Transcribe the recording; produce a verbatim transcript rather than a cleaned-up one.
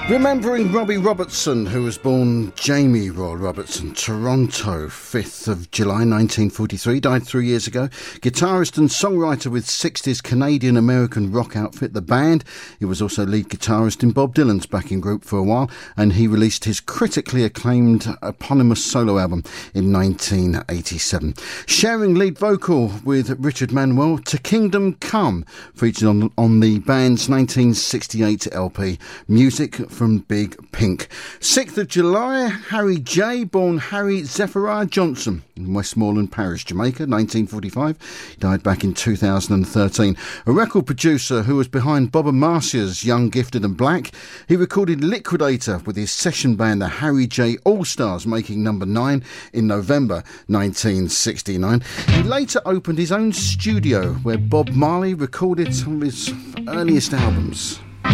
Remembering Robbie Robertson, who was born Jamie Roy Robertson, Toronto, fifth of July nineteen forty-three, died three years ago. Guitarist and songwriter with sixties Canadian-American rock outfit The Band. He was also lead guitarist in Bob Dylan's backing group for a while, and he released his critically acclaimed eponymous solo album in nineteen eighty-seven. Sharing lead vocal with Richard Manuel, To Kingdom Come, featured on, on the band's nineteen sixty-eight L P, Music from Big Pink. sixth of July, Harry J, born Harry Zephyriah Johnson in Westmoreland Parish, Jamaica, nineteen forty-five. He died back in two thousand thirteen. A record producer who was behind Bob and Marcia's Young, Gifted and Black. He recorded Liquidator with his session band, the Harry J All-Stars, making number nine in November nineteen sixty-nine. He later opened his own studio where Bob Marley recorded some of his earliest albums.